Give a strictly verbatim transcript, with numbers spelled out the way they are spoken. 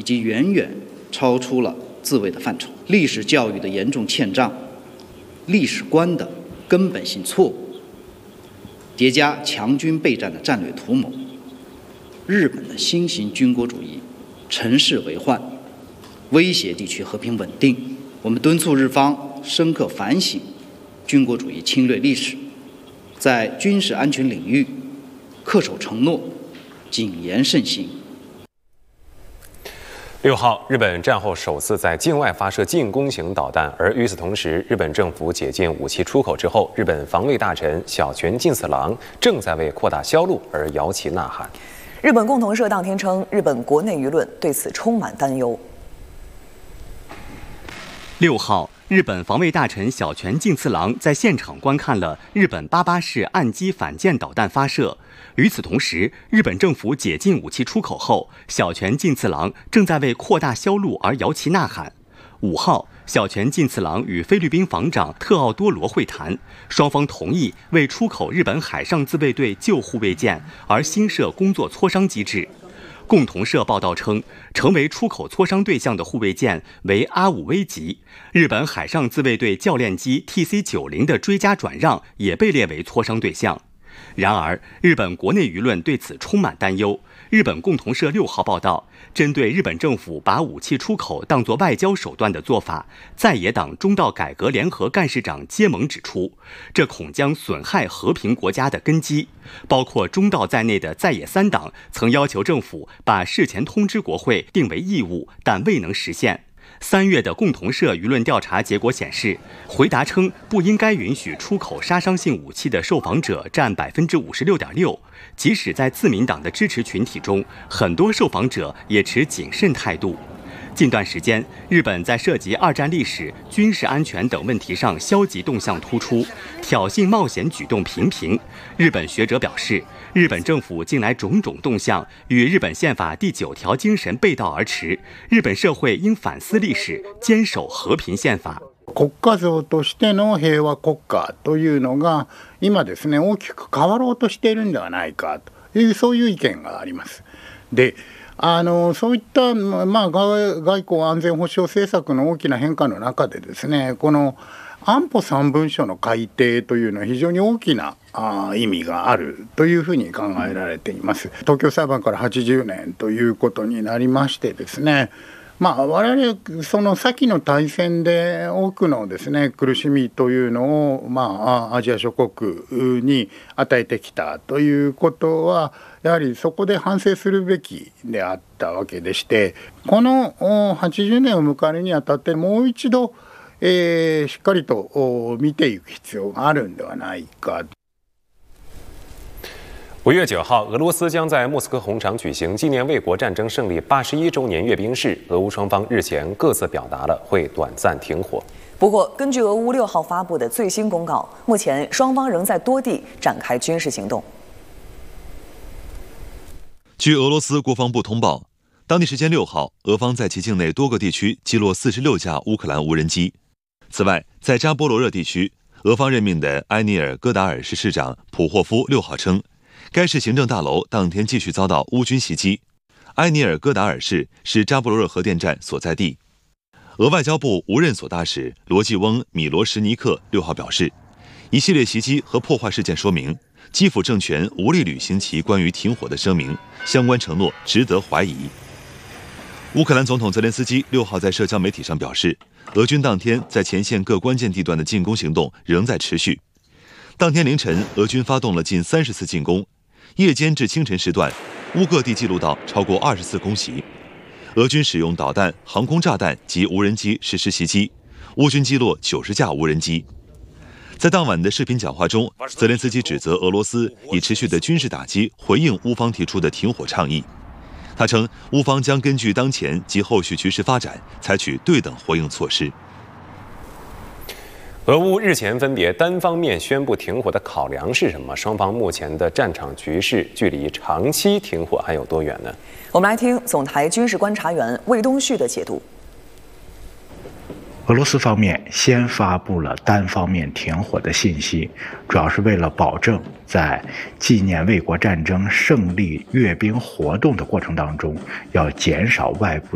及远远超出了自卫的范畴，历史教育的严重欠账，历史观的根本性错误，叠加强军备战的战略图谋，日本的新型军国主义乘势为患，威胁地区和平稳定。我们敦促日方深刻反省军国主义侵略历史，在军事安全领域恪守承诺，谨言慎行。 六号，日本战后首次在境外发射进攻型导弹，而与此同时，日本政府解禁武器出口之后，日本防卫大臣小泉进次郎正在为扩大销路而摇旗呐喊。 日本共同社当天称，日本国内舆论对此充满担忧。 六号，日本防卫大臣小泉进次郎在现场观看了日本八八式岸基反舰导弹发射。与此同时，日本政府解禁武器出口后，小泉进次郎正在为扩大销路而摇旗呐喊。五号，小泉进次郎与菲律宾防长特奥多罗会谈，双方同意为出口日本海上自卫队旧护卫舰而新设工作磋商机制。共同社报道称，成为出口磋商对象的护卫舰为阿武威级，日本海上自卫队教练机 T C 九十 的追加转让也被列为磋商对象。然而，日本国内舆论对此充满担忧。日本共同社六号报道，针对日本政府把武器出口当作外交手段的做法，在野党中道改革联合干事长皆盟指出，这恐将损害和平国家的根基。包括中道在内的在野三党曾要求政府把事前通知国会定为义务，但未能实现。三月的共同社舆论调查结果显示，回答称不应该允许出口杀伤性武器的受访者占百分之五十六点六。即使在自民党的支持群体中，很多受访者也持谨慎态度。近段时间，日本在涉及二战历史、军事安全等问题上消极动向突出，挑衅冒险举动频频。日本学者表示，日本政府近来种种动向与日本宪法第九条精神背道而驰，日本社会应反思历史，坚守和平宪法。 国家像としての平和国家というのが今ですね大きく変わろうとしているんではないかというそういう意見があります。で、あのそういった、まあ、外, 外交安全保障政策の大きな変化の中でですね、この安保三文書の改定というのは非常に大きなあ意味があるというふうに考えられています。東京裁判からはちじゅうねんということになりましてですね、まあ、我々その先の大戦で多くのですね苦しみというのを、まあ、アジア諸国に与えてきたということはやはりそこで反省するべきであったわけでして、このはちじゅうねんを迎えるにあたってもう一度、えー、しっかりと見ていく必要があるんではないか。 五月九号，俄罗斯将在莫斯科红场举行纪念卫国战争胜利八十一周年阅兵式。俄乌双方日前各自表达了会短暂停火。 不过，根据俄乌六号发布的最新公告，目前双方仍在多地展开军事行动。 据俄罗斯国防部通报，当地时间六号，俄方在其境内多个地区击落四十六架乌克兰无人机。此外，在扎波罗热地区，俄方任命的埃尼尔戈达尔市市长普霍夫六号称，该市行政大楼当天继续遭到乌军袭击。埃尼尔戈达尔市是扎波罗热核电站所在地。俄外交部无任所大使罗季翁·米罗什尼克六号表示，一系列袭击和破坏事件说明，基辅政权无力履行其关于停火的声明，相关承诺值得怀疑。乌克兰总统泽连斯基六号在社交媒体上表示，俄军当天在前线各关键地段的进攻行动仍在持续。当天凌晨，俄军发动了近三十次进攻，夜间至清晨时段，乌各地记录到超过二十次空袭。俄军使用导弹、航空炸弹及无人机实施袭击，乌军击落九十架无人机。在当晚的视频讲话中，泽连斯基指责俄罗斯以持续的军事打击回应乌方提出的停火倡议。他称，乌方将根据当前及后续局势发展，采取对等回应措施。 俄乌日前分别单方面宣布停火的考量是什么？双方目前的战场局势距离长期停火还有多远呢？ 我们来听总台军事观察员魏东旭的解读。 俄罗斯方面先发布了单方面停火的信息，主要是为了保证在纪念卫国战争胜利阅兵活动的过程当中，要减少外部